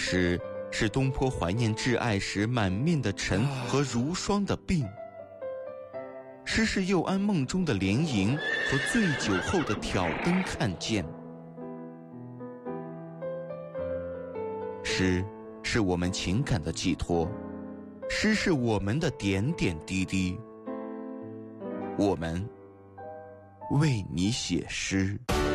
诗是东坡怀念挚爱时满面的尘和如霜的鬓，诗是幼安梦中的连营和醉酒后的挑灯看剑。诗是我们情感的寄托，诗是我们的点点滴滴。我们为你写诗。